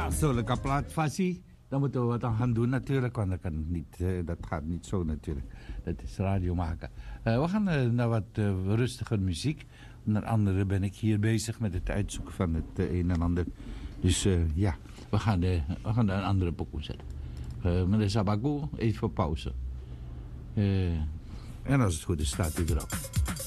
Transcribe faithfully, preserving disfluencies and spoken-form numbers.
Ja, zulke plaatfasie. Daar moeten we wat aan gaan doen natuurlijk, want dat, kan niet, uh, dat gaat niet zo natuurlijk. Dat is radio maken. Uh, we gaan uh, naar wat uh, rustiger muziek. Onder andere ben ik hier bezig met het uitzoeken van het uh, een en ander. Dus uh, ja, we gaan, uh, we gaan een andere pokoe zetten. Uh, meneer Sabaku, even pauze. Uh, en als het goed is, staat u erop.